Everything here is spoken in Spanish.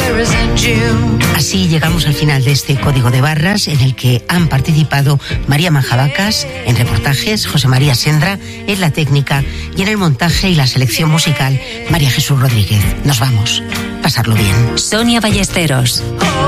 Así llegamos al final de este Código de Barras, en el que han participado María Manjabacas en reportajes, José María Sendra en la técnica y en el montaje y la selección musical María Jesús Rodríguez. Nos vamos. Pasarlo bien. Sonia Ballesteros.